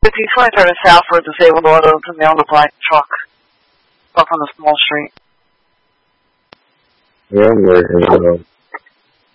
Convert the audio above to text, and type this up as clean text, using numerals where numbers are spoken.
50-20 south for a disabled auto to mail the black truck up on the small street. Yeah, I'm working.